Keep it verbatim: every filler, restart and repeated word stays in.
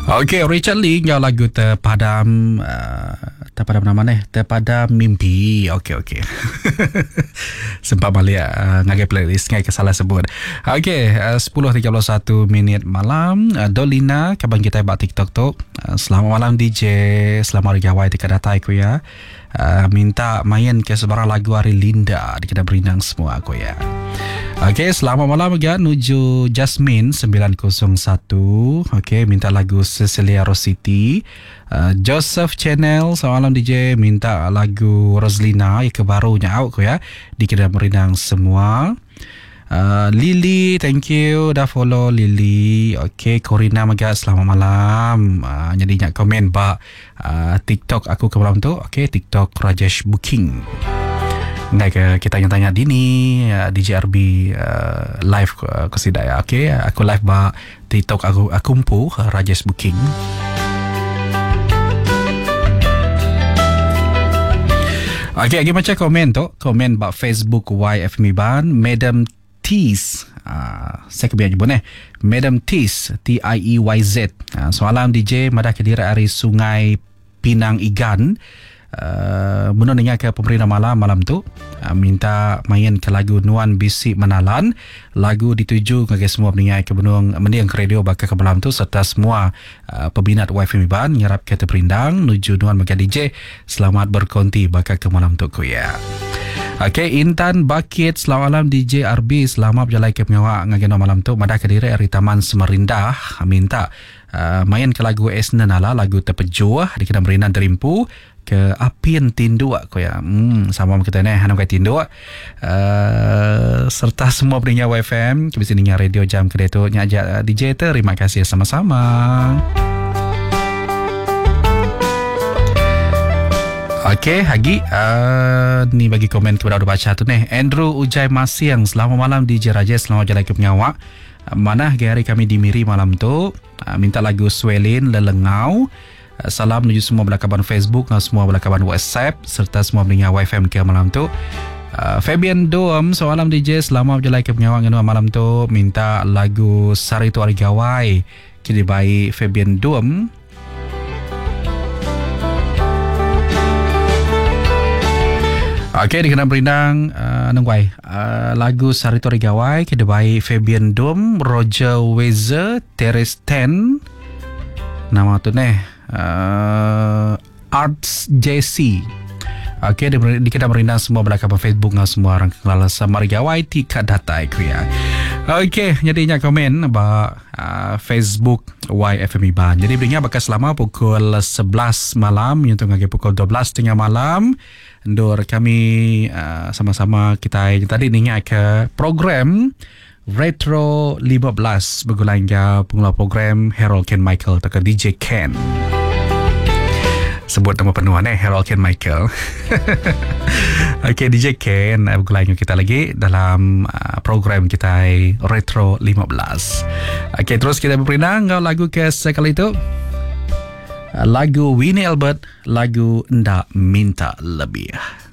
Okey, Richard Lee ngau lagu terpadam uh, terpadam nama ni, terpadam mimpi. Okey okey. Sempat balik uh, ngagai playlist ngai kesalah sebut. Okey, uh, sepuluh tiga puluh satu minit malam. Uh, Dolina kabang kita buat TikTok tu. Uh, selamat malam D J, selamat hari gawai dekat datai aku ya. Uh, minta main ke sebarang lagu Ari Linda di kita berinang semua aku ya. Okey, selamat malam juga nuju Jasmine sembilan kosong satu. Okey, minta lagu Cecilia Rositi. Uh, Joseph Channel, selamat malam D J, minta lagu Roslina yang kebarunya out ko ya. Di kita berinang semua. Uh, Lily, thank you dah follow Lily. Okey, Corina Maga, selamat malam. Uh, jadi nak komen ba uh, TikTok aku ke malam tu. Okey, TikTok Rajesh Booking. Ngai ke kita yang tanya dini uh, D J R B uh, live uh, ke sidai. Okey, aku live ba TikTok aku aku kumpu uh, Rajesh Booking. Okey, lagi macam komen tu, komen ba Facebook Y F M Ban Madam Tees. Uh, saya kebiar jemput eh. Madam Tees, T I E Y Z. Uh, soalan D J madah kedira dari Sungai Pinang Igan. Uh, Bunuh dengar ke pemerintah malam malam tu uh, minta main ke lagu Nuan Bisik Menalan. Lagu dituju ke semua pendengar ke Benung mendiang ke radio bakal ke malam tu serta semua uh, pembinat Y F M Ban nyerap ke terperindang nuju Nuan bagi D J. Selamat berkonti bakal ke malam tu ku ya. Okey, Intan Bakit, selamat malam D J R B, selamat berjalan ke pengawak ngageno malam tu madah ke diri dari Taman Semarindah minta uh, main ke lagu Esna Nala, lagu Terpejuah di kena berinan terimpu ke Apin Tindu aku ya. Hmm, sama kita ni hanam kai Tindu. Uh, serta semua pendengar Y F M ke sini radio jam kedai tu nyajak D J terima kasih sama-sama. Okey, Hagi uh, ni bagi komen kepada udah baca tu ni. Andrew Ujai Masiang, selamat malam D J Rajesh, selamat jalan ke pengawak. Uh, mana hari kami di Miri malam tu uh, minta lagu Swelin Lelengau. Salam menuju semua belakaban Facebook dan semua belakaban WhatsApp serta semua pendengar Y F M ke malam tu. Uh, Fabian Dom, semalam D J, selamat berjalan ke pengawang malam tu minta lagu Sari Tu Hari Gawai. Kini baik Fabian Dom. Okey, di kena berindang uh, nungguai uh, lagu Sari Tu Hari Gawai. Kini baik Fabian Dom, Roger Wezer, Teres Ten. Nama tu ni Uh, Arts J C. Okey, di, di kita merindang semua belakang Facebook dengan semua orang kelala samar gawai tika data aku ya. Okey, jadi nyak komen ba uh, Facebook Y F M Ban. Jadi berinya bakal selama pukul sebelas malam untuk ngagi pukul dua belas tengah malam. Ndor kami uh, sama-sama kita yang tadi ningat ke program Retro lima belas bergulang ke pengelola program Harold Ken Michael atau D J Ken. Sebut nama penuhan eh, Harold Ken Michael. Okey, D J Ken bergulang kita lagi dalam uh, program kita Retro lima belas. Okey, terus kita berperinang lagu ke sekali itu. Lagu Winnie Albert, lagu Ndak Minta Lebih.